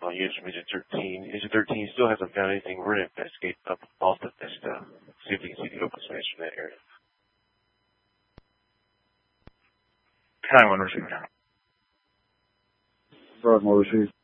units from Agent 13. Agent 13 still hasn't found anything. We're going to investigate up off the Vista, see if we can see the open space from that area. 9-1 received. Broadmoor received.